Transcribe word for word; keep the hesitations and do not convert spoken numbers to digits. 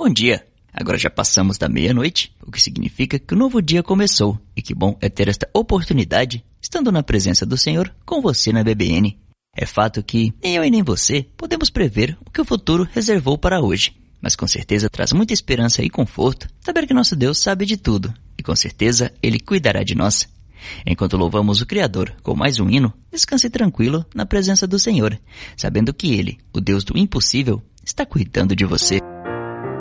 Bom dia! Agora já passamos da meia-noite, o que significa que o novo dia começou. E que bom é ter esta oportunidade, estando na presença do Senhor, com você na B B N. É fato que nem eu e nem você podemos prever o que o futuro reservou para hoje. Mas com certeza traz muita esperança e conforto saber que nosso Deus sabe de tudo. E com certeza Ele cuidará de nós. Enquanto louvamos o Criador com mais um hino, descanse tranquilo na presença do Senhor, sabendo que Ele, o Deus do impossível, está cuidando de você.